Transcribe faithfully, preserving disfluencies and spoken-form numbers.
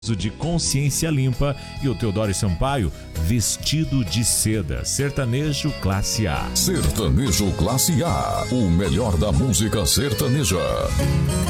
de Consciência Limpa e o Teodoro Sampaio, Vestido de Seda, sertanejo classe A. Sertanejo classe A, o melhor da música sertaneja.